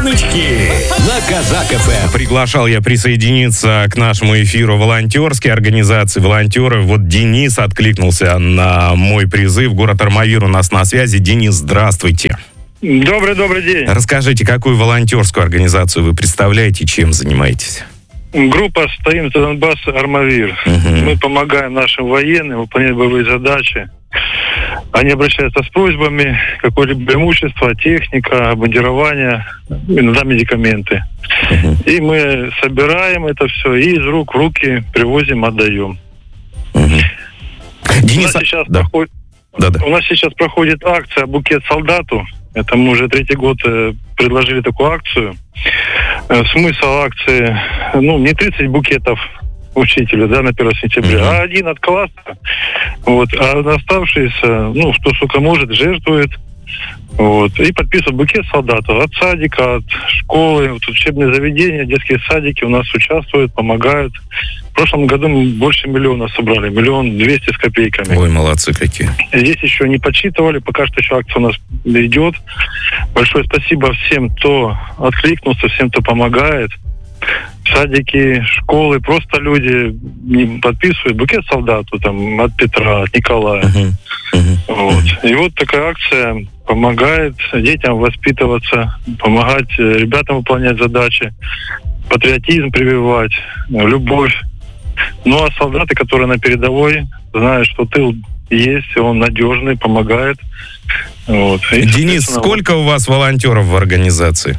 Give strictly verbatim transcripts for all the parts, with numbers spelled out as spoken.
Новиночки на Казак эф эм. Приглашал я присоединиться к нашему эфиру волонтерские организации, волонтеры. Вот Денис откликнулся на мой призыв. Город Армавир у нас на связи. Денис, здравствуйте. Добрый-добрый день. Расскажите, какую волонтерскую организацию вы представляете, чем занимаетесь? Группа «Стоим за Донбасс» Армавир. Угу. Мы помогаем нашим военным выполнять боевые задачи. Они обращаются с просьбами, какое-либо имущество, техника, обмундирование, иногда медикаменты. Угу. И мы собираем это все и из рук в руки привозим, отдаем. Угу. Денис, у, нас сейчас да. проходит, Да, да. у нас сейчас проходит акция «Букет солдату». Это мы уже третий год предложили такую акцию. Смысл акции, ну, не тридцать букетов учителю, да, на первое сентября, mm-hmm. а один от класса. Вот, а оставшиеся, ну, кто сколько может, жертвует. Вот, и подписывают букет солдату от садика, от школы, вот, учебные заведения, детские садики у нас участвуют, помогают. В прошлом году мы больше миллиона собрали, миллион двести с копейками. Ой, молодцы какие. Здесь еще не подсчитывали, пока что еще акция у нас идет. Большое спасибо всем, кто откликнулся, всем, кто помогает. Садики, школы, просто люди подписывают букет солдату там от Петра, от Николая. Uh-huh. Uh-huh. Вот. И вот такая акция помогает детям воспитываться, помогать ребятам выполнять задачи, патриотизм прививать, любовь. Ну а солдаты, которые на передовой, знают, что тыл есть, он надежный, помогает. Вот. И, Денис, сколько у вас волонтеров в организации?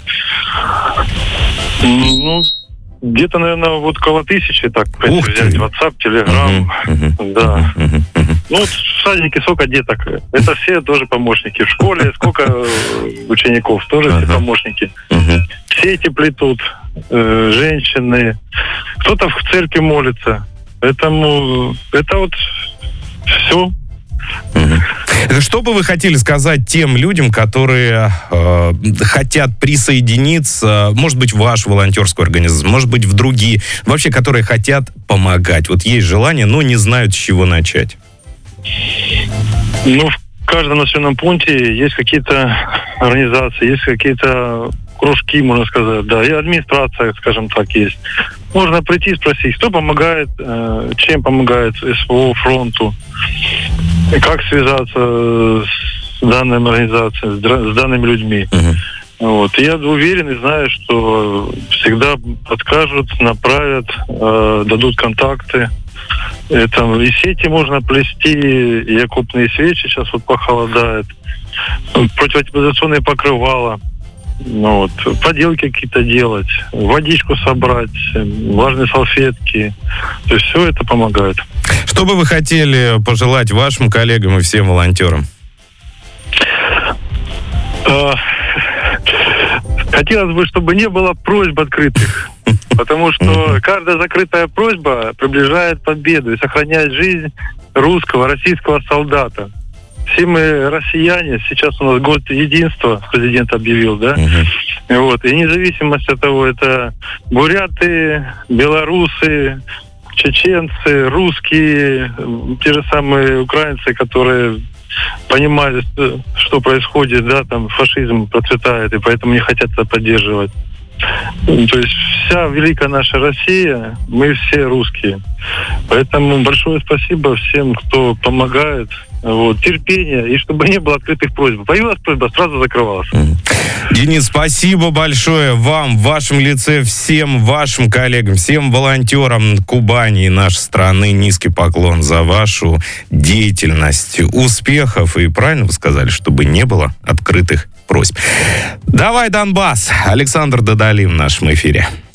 Ну, где-то, наверное, вот около тысячи, так, взять WhatsApp, Telegram, uh-huh, uh-huh, да. Uh-huh, uh-huh. Ну, вот в садике сколько деток, это все тоже помощники. В школе сколько учеников, тоже uh-huh. все помощники. Uh-huh. Сети плетут, э, женщины, кто-то в церкви молится. Поэтому это вот все. Что бы вы хотели сказать тем людям, которые э, хотят присоединиться, может быть, в вашу волонтерскую организацию, может быть, в другие, вообще, которые хотят помогать? Вот есть желание, но не знают, с чего начать. Ну, в каждом населенном пункте есть какие-то организации, есть какие-то кружки, можно сказать, да, и администрация, скажем так, есть. Можно прийти и спросить, кто помогает, э, чем помогает СВО, фронту, и как связаться с данной организацией, с данными людьми. Uh-huh. Вот. И я уверен и знаю, что всегда подскажут, направят, э, дадут контакты. Это, и сети можно плести, и окопные свечи сейчас вот похолодает, противоэксплуатационные покрывала. Ну, вот, поделки какие-то делать, водичку собрать, влажные салфетки. То есть все это помогает. Что бы вы хотели пожелать вашим коллегам и всем волонтерам? Хотелось бы, чтобы не было просьб открытых. Потому что каждая закрытая просьба приближает победу и сохраняет жизнь русского, российского солдата. Все мы россияне, сейчас у нас год единства, президент объявил, да? Uh-huh. Вот. И независимость от того, это буряты, белорусы, чеченцы, русские, те же самые украинцы, которые понимают, что происходит, да, там фашизм процветает, и поэтому не хотят это поддерживать. То есть вся великая наша Россия, мы все русские. Поэтому большое спасибо всем, кто помогает. Вот, терпение, и чтобы не было открытых просьб. Появилась просьба, сразу закрывалась. Денис, спасибо большое вам, в вашем лице, всем вашим коллегам, всем волонтерам Кубани и нашей страны. Низкий поклон за вашу деятельность. Успехов, и правильно вы сказали, чтобы не было открытых просьб. Давай, Донбасс! Александр Дадали в нашем эфире.